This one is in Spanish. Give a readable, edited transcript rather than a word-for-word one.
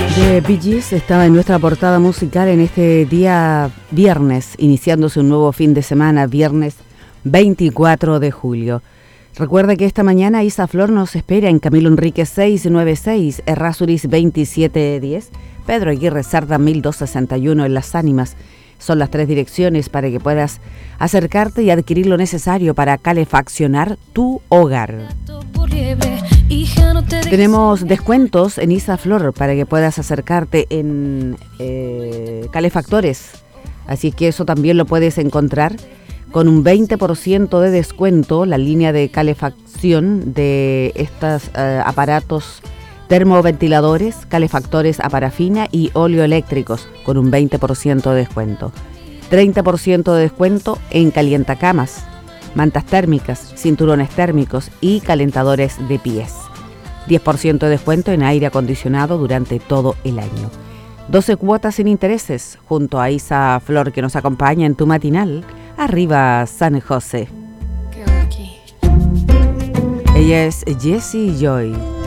The Bee Gees estaba en nuestra portada musical en este día viernes, iniciándose un nuevo fin de semana, viernes 24 de julio. Recuerda que esta mañana Isa Flor nos espera en Camilo Enríquez 696, Errázuriz 2710, Pedro Aguirre Cerda 1261 en Las Ánimas. Son las 3 direcciones para que puedas acercarte y adquirir lo necesario para calefaccionar tu hogar. Tenemos descuentos en Isa Flor para que puedas acercarte en calefactores. Así que eso también lo puedes encontrar con un 20% de descuento, la línea de calefacción de estos aparatos termoventiladores, calefactores a parafina y oleoeléctricos, con un 20% de descuento. 30% de descuento en calientacamas, mantas térmicas, cinturones térmicos y calentadores de pies. 10% de descuento en aire acondicionado durante todo el año. 12 cuotas sin intereses, junto a Isa Flor, que nos acompaña en tu matinal. Arriba San José. Ella es Jessie Joy.